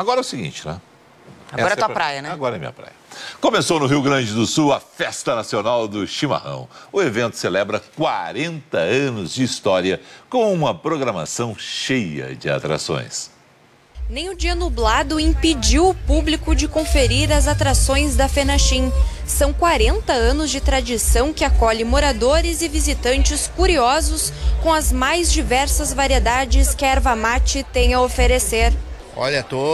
agora é o seguinte, né? Agora é tua praia, né? Agora é minha praia. Começou no Rio Grande do Sul a Festa Nacional do Chimarrão. O evento celebra 40 anos de história com uma programação cheia de atrações. Nem o dia nublado impediu o público de conferir as atrações da FenaChim. São 40 anos de tradição que acolhe moradores e visitantes curiosos com as mais diversas variedades que a erva mate tem a oferecer. Olha,